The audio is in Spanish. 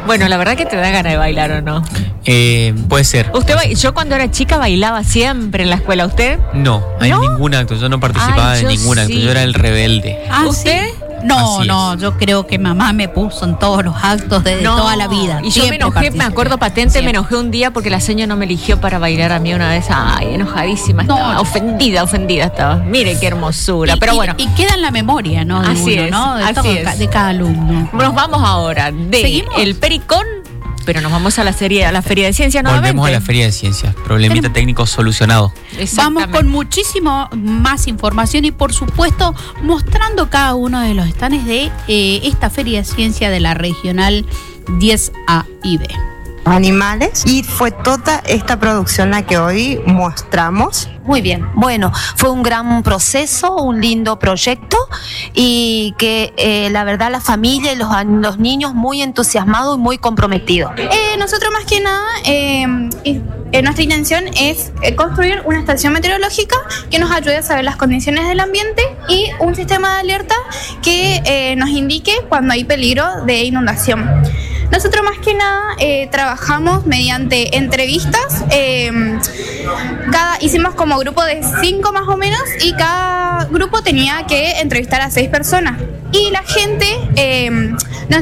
Bueno, la verdad que te da ganas de bailar, ¿o no? Puede ser. Yo cuando era chica bailaba siempre en la escuela. ¿Usted? No, en ningún acto. Yo no participaba de ningún acto. Yo era el rebelde. ¿Usted? ¿Sí? No, yo creo que mamá me puso en todos los actos de toda la vida. Y yo me enojé, me acuerdo patente, siempre. me enojé un día porque la señora no me eligió para bailar a mí una vez. Ay, enojadísima estaba, ofendida estaba. Mire qué hermosura, pero bueno. Y queda en la memoria, ¿no? De Así uno, es, ¿no? así De cada alumno. Nos vamos ahora de ¿Seguimos? el Pericón, pero nos vamos a la Feria de Ciencias nuevamente. Volvemos a la Feria de Ciencias. Problemita técnico solucionado. Vamos con muchísimo más información y por supuesto mostrando cada uno de los stands de esta Feria de Ciencia de la Regional 10A y B. Animales, y fue toda esta producción la que hoy mostramos. Muy bien, bueno, fue un gran proceso, un lindo proyecto y que la verdad la familia y los niños muy entusiasmados y muy comprometidos. Nosotros más que nada, nuestra intención es construir una estación meteorológica que nos ayude a saber las condiciones del ambiente y un sistema de alerta que nos indique cuando hay peligro de inundación. Nosotros más que nada trabajamos mediante entrevistas, hicimos como grupo de 5 más o menos y cada grupo tenía que entrevistar a 6 personas y la gente nos